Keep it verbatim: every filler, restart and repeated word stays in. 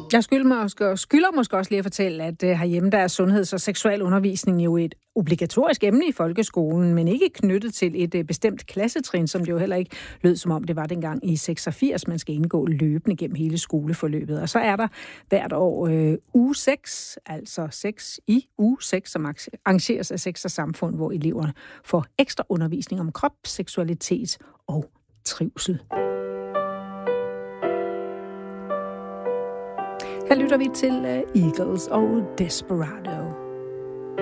Jeg skylder, måske, skylder måske også lige at fortælle, at uh, herhjemme der er sundheds- og seksuel undervisning jo et obligatorisk emne i folkeskolen, men ikke knyttet til et uh, bestemt klassetrin, som det jo heller ikke lød som om det var dengang i seksogfirs. Man skal indgå løbende gennem hele skoleforløbet. Og så er der hvert år uh, uge seks, altså seks i uge seks, som arrangeres af Sex og Samfund, hvor eleverne får ekstra undervisning om krop, seksualitet og trivsel. Her lytter vi til uh, Eagles og Desperado.